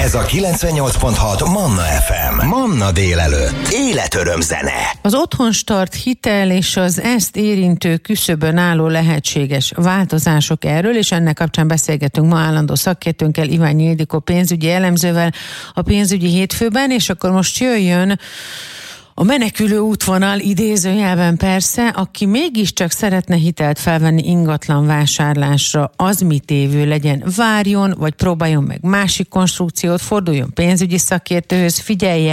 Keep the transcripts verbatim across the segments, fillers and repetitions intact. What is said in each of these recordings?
Ez a kilencvennyolc pont hat Manna ef em. Manna délelőtt. Életöröm zene. Az Otthonstart hitel és az ezt érintő küszöbön álló lehetséges változások erről, és ennek kapcsán beszélgetünk ma állandó szakértőnkkel, Iványi Ildikó pénzügyi elemzővel a pénzügyi hétfőben, és akkor most jöjjön a menekülő útvonal, idézőjelben persze, aki mégiscsak szeretne hitelt felvenni ingatlan vásárlásra, az mit évő legyen, várjon, vagy próbáljon meg másik konstrukciót, forduljon pénzügyi szakértőhöz, figyelje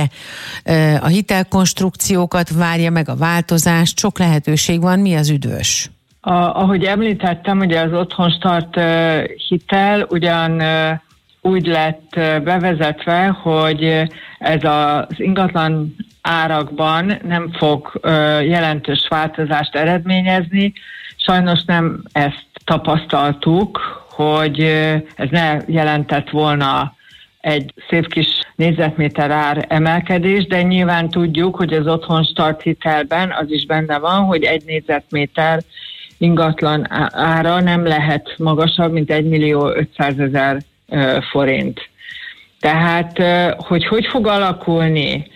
a hitelkonstrukciókat, várja meg a változást, sok lehetőség van, mi az üdvös? A, ahogy említettem, ugye az Otthonstart uh, hitel ugyan uh, úgy lett uh, bevezetve, hogy ez az ingatlan árakban nem fog uh, jelentős változást eredményezni. Sajnos nem ezt tapasztaltuk, hogy uh, ez ne jelentett volna egy szép kis négyzetméter ár emelkedés, de nyilván tudjuk, hogy az Otthonstart hitelben az is benne van, hogy egy négyzetméter ingatlan ára nem lehet magasabb, mint egy millió ötszázezer forint. Tehát, hogy hogy fog alakulni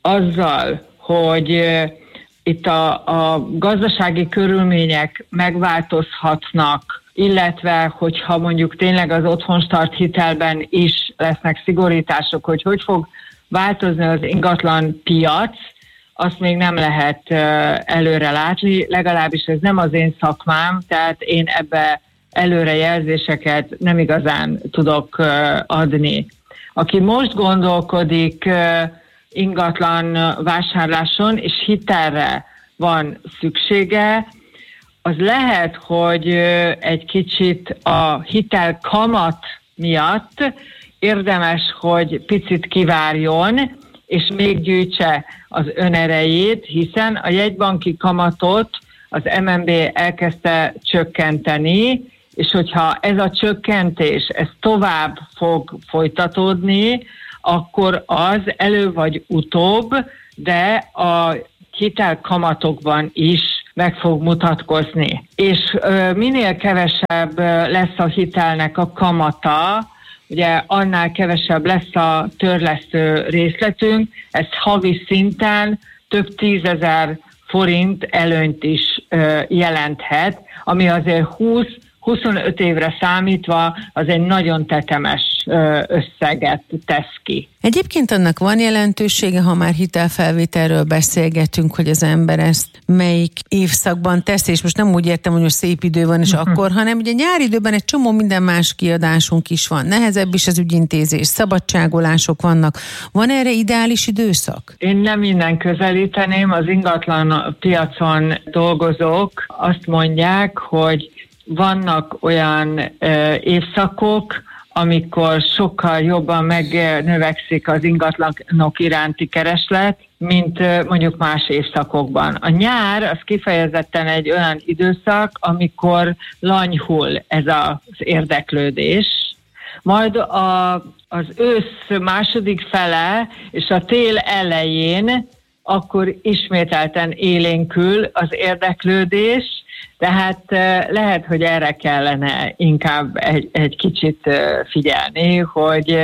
azzal, hogy itt a, a gazdasági körülmények megváltozhatnak, illetve hogyha mondjuk tényleg az Otthonstart hitelben is lesznek szigorítások, hogy hogy fog változni az ingatlan piac, azt még nem lehet uh, előre látni, legalábbis ez nem az én szakmám, tehát én ebbe előrejelzéseket nem igazán tudok uh, adni. Aki most gondolkodik uh, ingatlan vásárláson és hitelre van szüksége, az lehet, hogy uh, egy kicsit a hitel kamat miatt érdemes, hogy picit kivárjon, és még gyűjtse az önerejét, hiszen a jegybanki kamatot az em en bé elkezdte csökkenteni, és hogyha ez a csökkentés ez tovább fog folytatódni, akkor az elő vagy utóbb, de a hitelkamatokban is meg fog mutatkozni. És ö, minél kevesebb lesz a hitelnek a kamata, ugye annál kevesebb lesz a törlesztő részletünk, ez havi szinten több tízezer forint előnyt is ö, jelenthet, ami azért húsz-huszonöt évre számítva az egy nagyon tetemes ö, összeget tesz ki. Egyébként annak van jelentősége, ha már hitelfelvételről beszélgetünk, hogy az ember ezt melyik évszakban teszi, és most nem úgy értem, hogy most szép idő van, és uh-huh. akkor, hanem ugye nyári időben egy csomó minden más kiadásunk is van. Nehezebb is az ügyintézés, szabadságolások vannak. Van erre ideális időszak? Én nem innen közelíteném, az ingatlan piacon dolgozók azt mondják, hogy vannak olyan ö, évszakok, amikor sokkal jobban megnövekszik az ingatlanok iránti kereslet, mint mondjuk más évszakokban. A nyár az kifejezetten egy olyan időszak, amikor lanyhul ez az érdeklődés. Majd a, az ősz második fele és a tél elején akkor ismételten élénkül az érdeklődés, tehát lehet, hogy erre kellene inkább egy, egy kicsit figyelni, hogy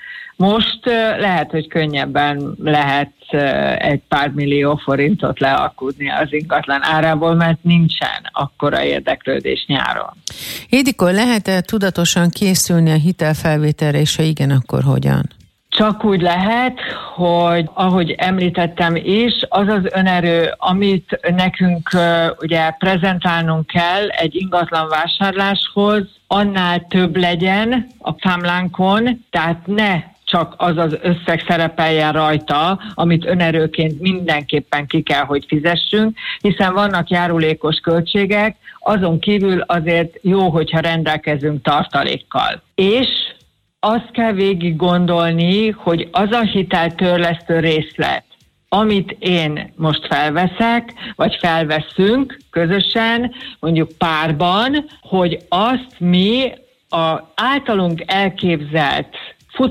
most lehet, hogy könnyebben lehet egy pár millió forintot lealkudni az ingatlan árából, mert nincsen akkora érdeklődés nyáron. Ildikó, lehet-e tudatosan készülni a hitelfelvételre, és ha igen, akkor hogyan? Csak úgy lehet, hogy ahogy említettem is, az az önerő, amit nekünk ugye prezentálnunk kell egy ingatlan vásárláshoz, annál több legyen a számlánkon, tehát ne csak az az összeg szerepeljen rajta, amit önerőként mindenképpen ki kell, hogy fizessünk, hiszen vannak járulékos költségek, azon kívül azért jó, hogyha rendelkezünk tartalékkal. És azt kell végig gondolni, hogy az a hiteltörlesztő részlet, amit én most felveszek, vagy felveszünk közösen, mondjuk párban, hogy azt mi az általunk elképzelt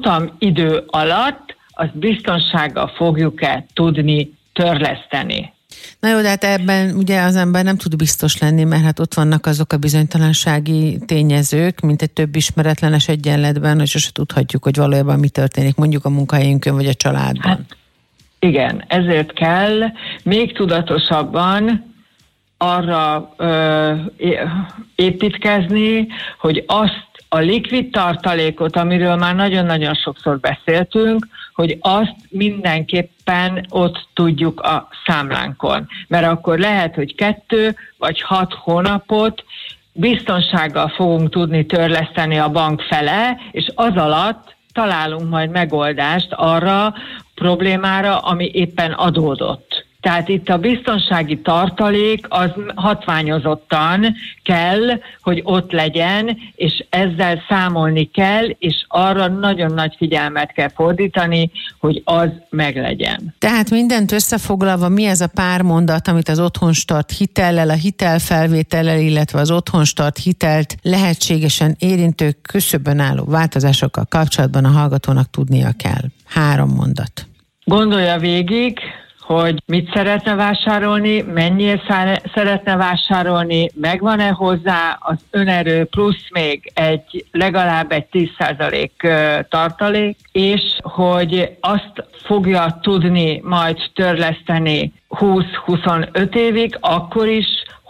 futamidő alatt, azt biztonsággal fogjuk-e tudni törleszteni. Na jó, de hát ebben ugye az ember nem tud biztos lenni, mert hát ott vannak azok a bizonytalansági tényezők, mint egy több ismeretlenes egyenletben, és sose tudhatjuk, hogy valójában mi történik mondjuk a munkahelyünkön vagy a családban. Hát, igen, ezért kell még tudatosabban arra ö, építkezni, hogy azt a likvid tartalékot, amiről már nagyon-nagyon sokszor beszéltünk, hogy azt mindenképpen ott tudjuk a számlánkon. Mert akkor lehet, hogy kettő vagy hat hónapot biztonsággal fogunk tudni törleszteni a bank fele, és az alatt találunk majd megoldást arra problémára, ami éppen adódott. Tehát itt a biztonsági tartalék az hatványozottan kell, hogy ott legyen, és ezzel számolni kell, és arra nagyon nagy figyelmet kell fordítani, hogy az meglegyen. Tehát mindent összefoglalva, mi ez a pár mondat, amit az Otthonstart hitellel, a hitelfelvétellel, illetve az Otthonstart hitelt lehetségesen érintő küszöbön álló változásokkal kapcsolatban a hallgatónak tudnia kell? Három mondat. Gondolja végig, hogy mit szeretne vásárolni, mennyire szeretne vásárolni, megvan-e hozzá az önerő plusz még egy legalább egy tíz százalék tartalék, és hogy azt fogja tudni majd törleszteni húsz-huszonöt évig, akkor is,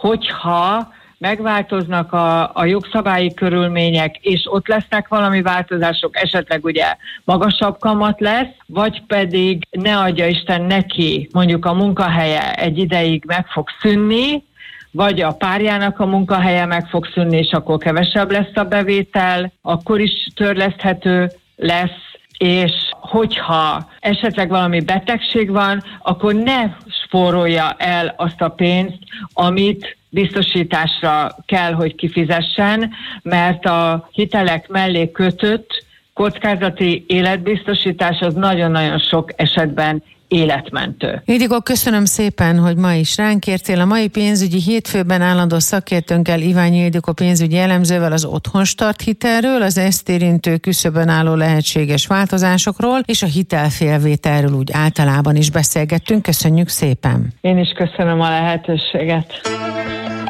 hogyha megváltoznak a, a jogszabályi körülmények, és ott lesznek valami változások, esetleg ugye magasabb kamat lesz, vagy pedig ne adja Isten neki, mondjuk a munkahelye egy ideig meg fog szűnni, vagy a párjának a munkahelye meg fog szűnni, és akkor kevesebb lesz a bevétel, akkor is törleszthető lesz, és hogyha esetleg valami betegség van, akkor ne spórolja el azt a pénzt, amit biztosításra kell, hogy kifizessen, mert a hitelek mellé kötött kockázati életbiztosítás az nagyon-nagyon sok esetben életmentő. Ildikó, köszönöm szépen, hogy ma is ránk értél. A mai pénzügyi hétfőben állandó szakértőnkkel, Iványi Ildikó pénzügyi elemzővel az Otthonstart hitelről, az ezt érintő küszöbön álló lehetséges változásokról, és a hitelfélvételről úgy általában is beszélgettünk. Köszönjük szépen! Én is köszönöm a lehetőséget!